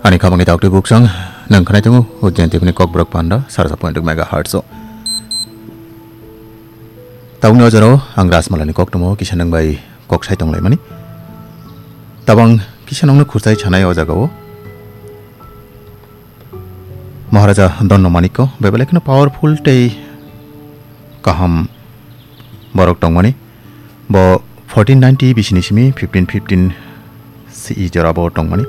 Ani kabang itak tu buksang nang kanai tungu ujian tipni kok brok panda 100.2 MHz. Taung no jaro angras malani kok tumo kisan nang bai kok sai tong lai mani. Tabang kisan nang khusai chanai o jagao. Maharaja Donno Maniko bebelek no powerful tei kaham borok tong mani. Bo 1490 bisini simi 1515 CE jarabo tong mani.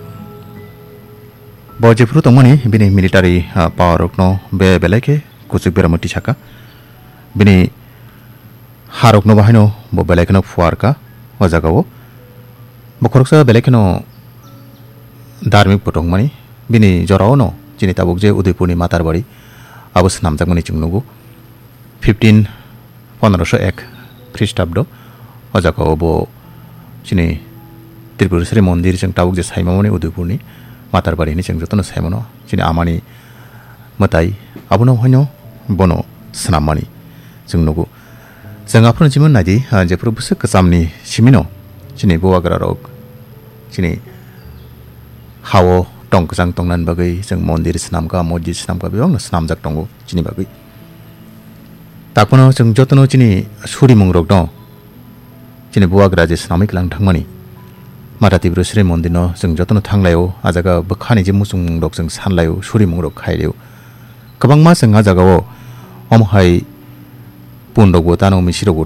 Bo jepru tong mani bini military power rokno bebeleke kusuk beramuti chaka. Bini harokno bahino bo belekno fuarka o jagao. Bo koroksa belekno dharmik potong mani bini jorao no chini tabuk je Udaipurni matar bari abus namjak mani chungnugu 1501 খ্রিস্টাব্দ o jagao bo chini Tripureshwari mondir jeng tabuk je saimamoni Udaipurni matar bari ni jeng jotono saimono chini amani matai abono hoino bono snamani chungnugu jeng apun jimun nadi jepro busuk kesamni simino chini boagra rok chini hawo tong kesang tongnan bagai jeng mondir snamka mojid snamka bebang snamjak tongo chini bagai takpono jeng jotono chini suri mungrok dong chini boagra je snamik lang thangmani mata Tripureshwari mondir no jeng jotono thanglayo ajaga bakhani je musung rok jeng sanlayo suri mungrok khaileo kabangma jeng ajagao omhai punrok bo tano misirok bo